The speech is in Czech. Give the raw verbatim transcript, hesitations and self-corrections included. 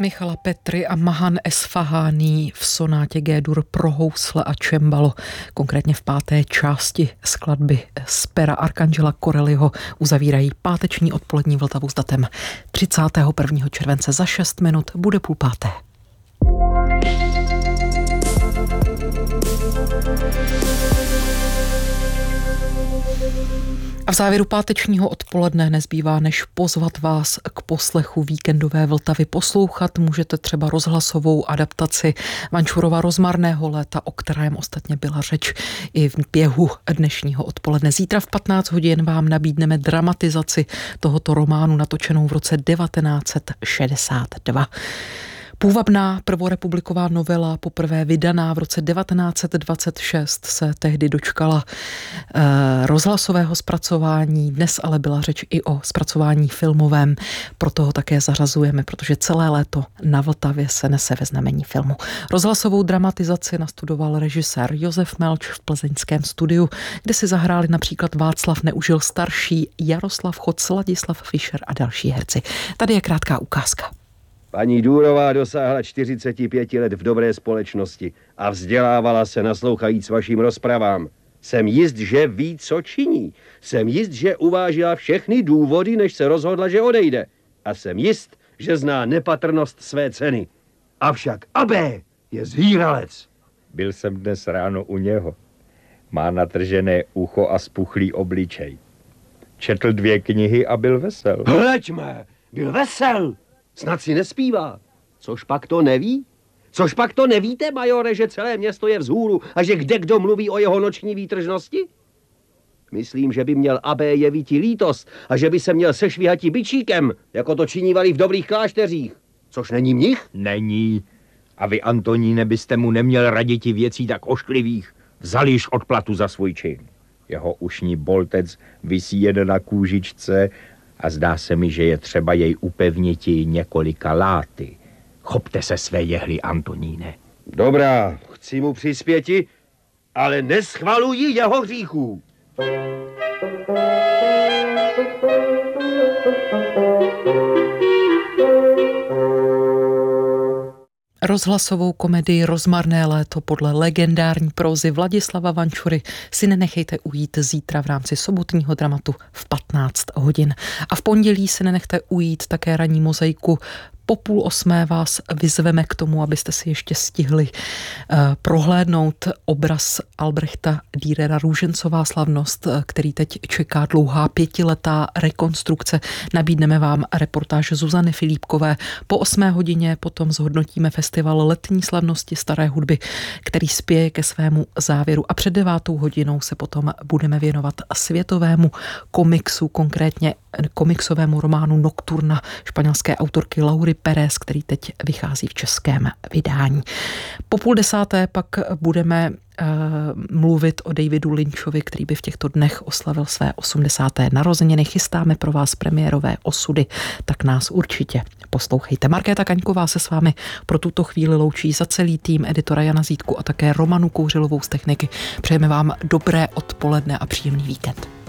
Michala Petry a Mahan Esfahání v sonátě G-dur pro housle a čembalo, konkrétně v páté části skladby z pera Arcangela Corelliho, uzavírají páteční odpolední Vltavu s datem třicátého prvního července. Za šest minut bude půl páté. A v závěru pátečního odpoledne nezbývá, než pozvat vás k poslechu víkendové Vltavy. Poslouchat můžete třeba rozhlasovou adaptaci Vančurova Rozmarného léta, o kterém ostatně byla řeč i v běhu dnešního odpoledne. Zítra v patnáct hodin vám nabídneme dramatizaci tohoto románu natočenou v roce devatenáct set šedesát dva. Půvabná prvorepubliková novela, poprvé vydaná v roce devatenáct set dvacet šest, se tehdy dočkala e, rozhlasového zpracování. Dnes ale byla řeč i o zpracování filmovém, proto ho také zařazujeme, protože celé léto na Vltavě se nese ve znamení filmu. Rozhlasovou dramatizaci nastudoval režisér Josef Melč v plzeňském studiu, kde si zahráli například Václav Neužil starší, Jaroslav Choc, Ladislav Fischer a další herci. Tady je krátká ukázka. Paní Důrová dosáhla čtyřiceti pěti let v dobré společnosti a vzdělávala se naslouchajíc vašim rozpravám. Jsem jist, že ví, co činí. Jsem jist, že uvážila všechny důvody, než se rozhodla, že odejde. A jsem jist, že zná nepatrnost své ceny. Avšak Abé je zhýralec. Byl jsem dnes ráno u něho. Má natržené ucho a spuchlý obličej. Četl dvě knihy a byl vesel. Hleďme, byl vesel. Snad si nespívá. Což pak to neví? Což pak to nevíte, majore, že celé město je vzhůru a že kde kdo mluví o jeho noční výtržnosti? Myslím, že by měl Abé jeviti lítost a že by se měl sešvíhati bičíkem, jako to činívali v dobrých klášteřích. Což není mnich? Není. A vy, Antoníne, byste mu neměl raditi věcí tak ošklivých. Vzali již odplatu za svůj čin. Jeho ušní boltec visí jen na kůžičce a zdá se mi, že je třeba jej upevniti několika láty. Chopte se své jehly, Antoníne. Dobrá, chci mu přispěti, ale neschvaluji jeho hříchů. Rozhlasovou komedii Rozmarné léto podle legendární prózy Vladislava Vančury si nenechejte ujít zítra v rámci sobotního dramatu v patnáct hodin. A v pondělí si nenechte ujít také ranní mozaiku. Po půl osmé vás vyzveme k tomu, abyste si ještě stihli uh, prohlédnout obraz Albrechta Dürera Růžencová slavnost, který teď čeká dlouhá pětiletá rekonstrukce. Nabídneme vám reportáž Zuzany Filipkové. Po osmé hodině potom zhodnotíme festival letní slavnosti staré hudby, který spěje ke svému závěru. A před devátou hodinou se potom budeme věnovat světovému komiksu, konkrétně komiksovému románu Nocturna španělské autorky Laury Pérez, který teď vychází v českém vydání. Po půl desáté pak budeme uh, mluvit o Davidu Lynchovi, který by v těchto dnech oslavil své osmdesáté narozeniny. Chystáme pro vás premiérové osudy, tak nás určitě poslouchejte. Markéta Kaňková se s vámi pro tuto chvíli loučí. Za celý tým editora Jana Zítku a také Romanu Kouřilovou z techniky. Přejeme vám dobré odpoledne a příjemný víkend.